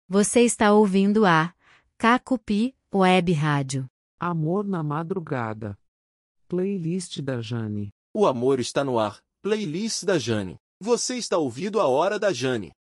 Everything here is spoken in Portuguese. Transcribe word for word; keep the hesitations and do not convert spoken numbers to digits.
Você está ouvindo a Cacupi Web Rádio. Amor na madrugada. Playlist da Jane. O amor está no ar. Playlist da Jane. Você está ouvindo a Hora da Jane.